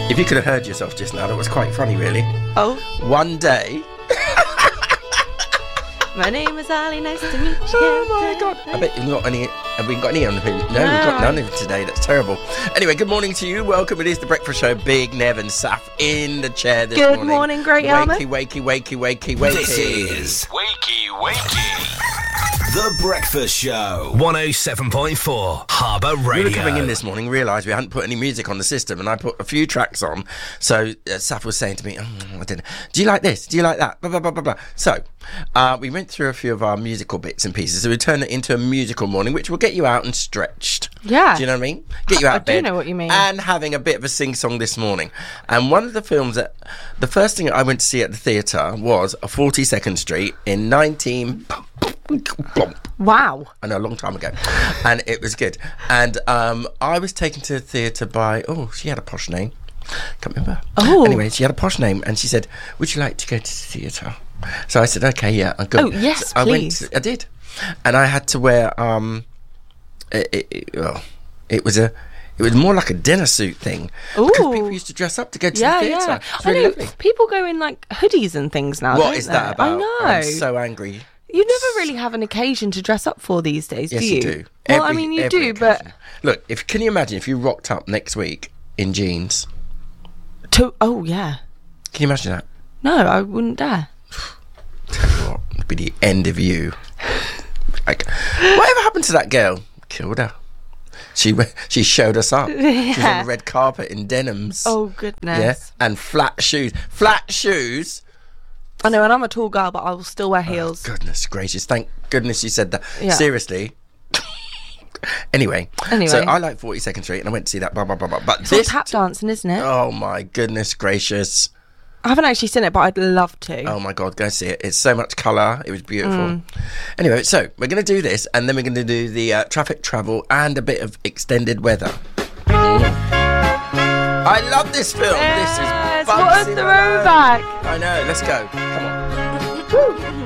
If you could have heard yourself just now, that was quite funny, really. Oh. One day... My name is Ali, nice to meet you. Oh my God. I bet you've got any... Have we got any on the... No, we've got none of today. That's terrible. Anyway, good morning to you. Welcome. It is The Breakfast Show. Big Nev and Saf in the chair this morning. Good morning, Great Yarmouth. Wakey. This is Wakey. The Breakfast Show. 107.4 Harbour Radio. We were coming in this morning, realised we hadn't put any music on the system, and I put a few tracks on. So Saf was saying to me, I didn't. Do you like this? Do you like that? Blah, blah, blah, blah, blah. So we went through a few of our musical bits and pieces. So we turned it into a musical morning, which will get you out and stretched. Yeah. Do you know what I mean? Get you out of bed. I do know what you mean. And having a bit of a sing-song this morning. And one of the films that... The first thing I went to see at the theatre was 42nd Street in 19... Wow. I know, a long time ago. And it was good. And I was taken to the theatre by... Oh, she had a posh name. Can't remember. Oh. Anyway, she had a posh name, and she said, would you like to go to the theatre? So I said, okay, yeah, I'll go. Oh, yes, so please. I did. And I had to wear... It was more like a dinner suit thing. Ooh. Because people used to dress up to go to the theatre. Yeah. It's really lovely. People go in like hoodies and things now. What don't is they? that about? I know. I'm so angry. You never really have an occasion to dress up for these days, Yes, do you? you do. Well, I mean, you do, but... Look, can you imagine if you rocked up next week in jeans? Oh, yeah. Can you imagine that? No, I wouldn't dare. What would be the end of you? Like, whatever happened to that girl? Killed her. She showed us up. Yeah. She was on the red carpet in denims. Oh, goodness. Yeah, and flat shoes. Flat shoes. I know, and I'm a tall girl, but I will still wear heels. Oh, goodness gracious! Thank goodness you said that. Yeah. Seriously. Anyway, so I like 42nd Street, and I went to see that. Blah blah blah blah. But It's all tap dancing, isn't it? Oh my goodness gracious! I haven't actually seen it, but I'd love to. Oh my God, go see it. It's so much colour. It was beautiful. Anyway, so we're going to do this, and then we're going to do the traffic, travel, and a bit of extended weather. I love this film. Yes, This is what a Bugsy throwback. Malone. I know. Let's go. Come on.